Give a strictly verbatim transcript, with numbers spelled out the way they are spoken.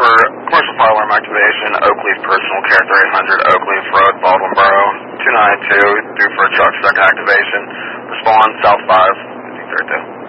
for commercial fire alarm activation, Oakleaf Personal Care three hundred, Oakleaf Road, Baldwin Borough, two nine two, due for a truck second activation. Respond, South five, fifty thirty-two.